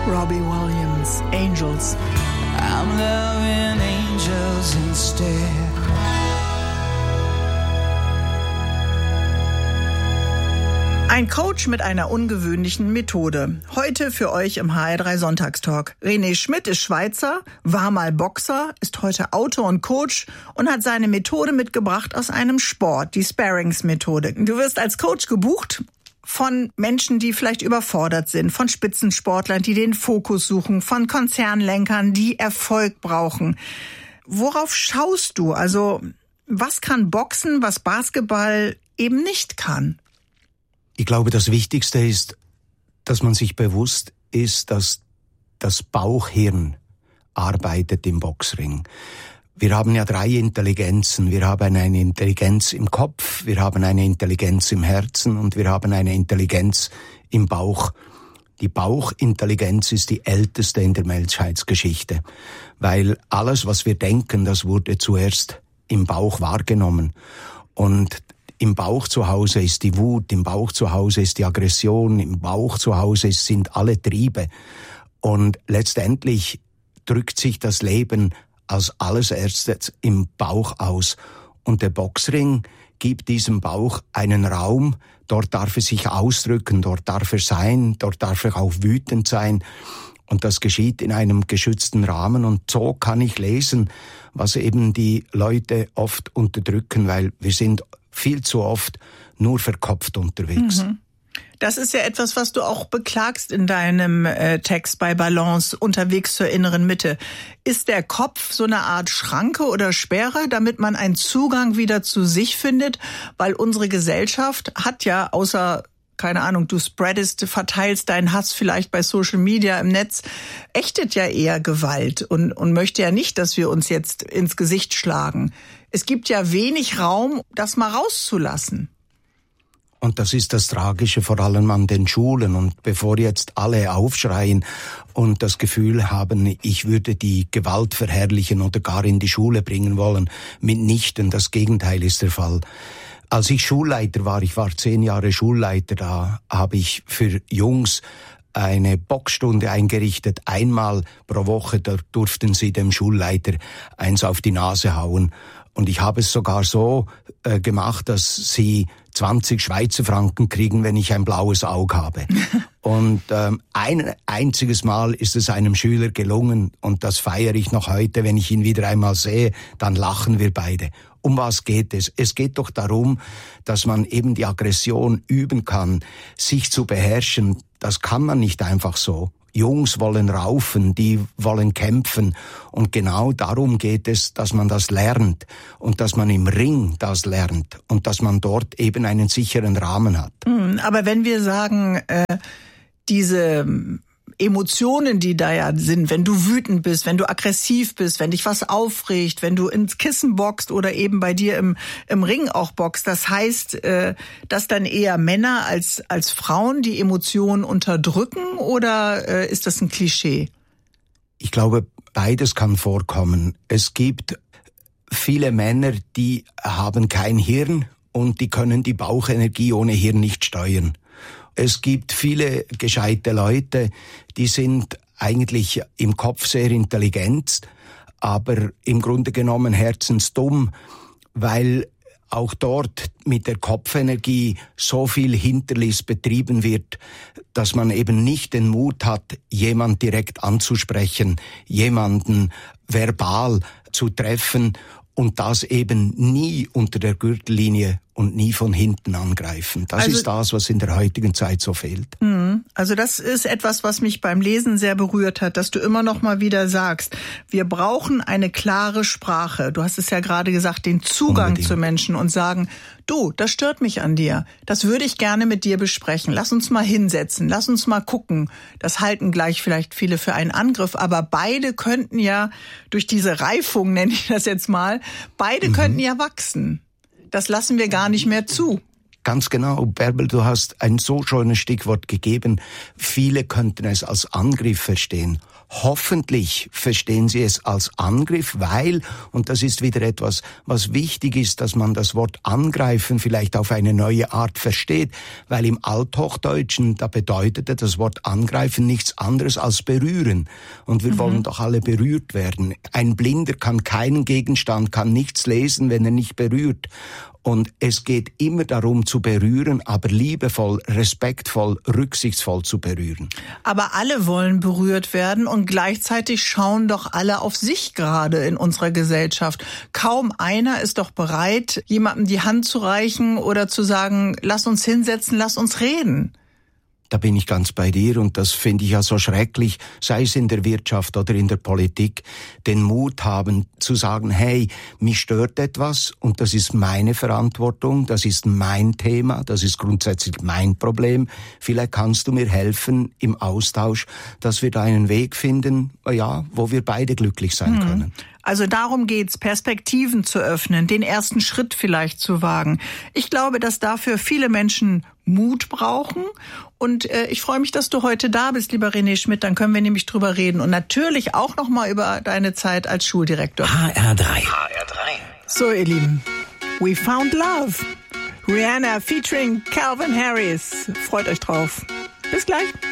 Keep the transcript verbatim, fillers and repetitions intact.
Robbie Williams, Angels. I'm loving angels instead. Ein Coach mit einer ungewöhnlichen Methode. Heute für euch im H R drei Sonntagstalk. René Schmidt ist Schweizer, war mal Boxer, ist heute Autor und Coach und hat seine Methode mitgebracht aus einem Sport, die Sparrings-Methode. Du wirst als Coach gebucht von Menschen, die vielleicht überfordert sind, von Spitzensportlern, die den Fokus suchen, von Konzernlenkern, die Erfolg brauchen. Worauf schaust du? Also, was kann Boxen, was Basketball eben nicht kann? Ich glaube, das Wichtigste ist, dass man sich bewusst ist, dass das Bauchhirn arbeitet im Boxring. Wir haben ja drei Intelligenzen. Wir haben eine Intelligenz im Kopf, wir haben eine Intelligenz im Herzen und wir haben eine Intelligenz im Bauch. Die Bauchintelligenz ist die älteste in der Menschheitsgeschichte, weil alles, was wir denken, das wurde zuerst im Bauch wahrgenommen. Und im Bauch zu Hause ist die Wut, im Bauch zu Hause ist die Aggression, im Bauch zu Hause sind alle Triebe. Und letztendlich drückt sich das Leben als alles erstes im Bauch aus. Und der Boxring gibt diesem Bauch einen Raum, dort darf er sich ausdrücken, dort darf er sein, dort darf er auch wütend sein. Und das geschieht in einem geschützten Rahmen. Und so kann ich lesen, was eben die Leute oft unterdrücken, weil wir sind viel zu oft nur verkopft unterwegs. Mhm. Das ist ja etwas, was du auch beklagst in deinem äh, Text bei Balance, unterwegs zur inneren Mitte. Ist der Kopf so eine Art Schranke oder Sperre, damit man einen Zugang wieder zu sich findet? Weil unsere Gesellschaft hat ja außer, keine Ahnung, du spreadest, verteilst deinen Hass vielleicht bei Social Media im Netz, ächtet ja eher Gewalt und, und möchte ja nicht, dass wir uns jetzt ins Gesicht schlagen. Es gibt ja wenig Raum, das mal rauszulassen. Und das ist das Tragische, vor allem an den Schulen. Und bevor jetzt alle aufschreien und das Gefühl haben, ich würde die Gewalt verherrlichen oder gar in die Schule bringen wollen, mitnichten, das Gegenteil ist der Fall. Als ich Schulleiter war, ich war zehn Jahre Schulleiter, da habe ich für Jungs eine Boxstunde eingerichtet. Einmal pro Woche, da durften sie dem Schulleiter eins auf die Nase hauen. Und ich habe es sogar so äh, gemacht, dass sie zwanzig Schweizer Franken kriegen, wenn ich ein blaues Auge habe. Und ähm, ein einziges Mal ist es einem Schüler gelungen und das feiere ich noch heute, wenn ich ihn wieder einmal sehe, dann lachen wir beide. Um was geht es? Es geht doch darum, dass man eben die Aggression üben kann, sich zu beherrschen. Das kann man nicht einfach so. Jungs wollen raufen, die wollen kämpfen. Und genau darum geht es, dass man das lernt und dass man im Ring das lernt und dass man dort eben einen sicheren Rahmen hat. Aber wenn wir sagen, äh, diese Emotionen, die da ja sind, wenn du wütend bist, wenn du aggressiv bist, wenn dich was aufregt, wenn du ins Kissen boxt oder eben bei dir im, im Ring auch boxt, das heißt, äh, dass dann eher Männer als, als Frauen die Emotionen unterdrücken oder äh, ist das ein Klischee? Ich glaube, beides kann vorkommen. Es gibt viele Männer, die haben kein Hirn und die können die Bauchenergie ohne Hirn nicht steuern. Es gibt viele gescheite Leute, die sind eigentlich im Kopf sehr intelligent, aber im Grunde genommen herzensdumm, weil auch dort mit der Kopfenergie so viel Hinterlist betrieben wird, dass man eben nicht den Mut hat, jemand direkt anzusprechen, jemanden verbal zu treffen und das eben nie unter der Gürtellinie und nie von hinten angreifen. Das also, ist das, was in der heutigen Zeit so fehlt. Also das ist etwas, was mich beim Lesen sehr berührt hat, dass du immer noch mal wieder sagst, wir brauchen eine klare Sprache. Du hast es ja gerade gesagt, den Zugang Unbedingt. Zu Menschen und sagen, du, das stört mich an dir. Das würde ich gerne mit dir besprechen. Lass uns mal hinsetzen. Lass uns mal gucken. Das halten gleich vielleicht viele für einen Angriff. Aber beide könnten ja durch diese Reifung, nenne ich das jetzt mal, beide mhm. könnten ja wachsen. Das lassen wir gar nicht mehr zu. Ganz genau, Bärbel, du hast ein so schönes Stichwort gegeben. Viele könnten es als Angriff verstehen. Hoffentlich verstehen sie es als Angriff, weil, und das ist wieder etwas, was wichtig ist, dass man das Wort angreifen vielleicht auf eine neue Art versteht, weil im Althochdeutschen, da bedeutete das Wort angreifen nichts anderes als berühren. Und wir mhm. wollen doch alle berührt werden. Ein Blinder kann keinen Gegenstand, kann nichts lesen, wenn er nicht berührt. Und es geht immer darum zu berühren, aber liebevoll, respektvoll, rücksichtsvoll zu berühren. Aber alle wollen berührt werden und gleichzeitig schauen doch alle auf sich gerade in unserer Gesellschaft. Kaum einer ist doch bereit, jemandem die Hand zu reichen oder zu sagen, lass uns hinsetzen, lass uns reden. Da bin ich ganz bei dir und das finde ich ja so schrecklich, sei es in der Wirtschaft oder in der Politik, den Mut haben zu sagen, hey, mich stört etwas und das ist meine Verantwortung, das ist mein Thema, das ist grundsätzlich mein Problem. Vielleicht kannst du mir helfen im Austausch, dass wir da einen Weg finden, ja, wo wir beide glücklich sein hm. können. Also darum geht's, Perspektiven zu öffnen, den ersten Schritt vielleicht zu wagen. Ich glaube, dass dafür viele Menschen Mut brauchen. Und äh, ich freue mich, dass du heute da bist, lieber René Schmidt. Dann können wir nämlich drüber reden. Und natürlich auch noch mal über deine Zeit als Schuldirektor. H R drei. H R drei. So, ihr Lieben, we found love. Rihanna featuring Calvin Harris. Freut euch drauf. Bis gleich.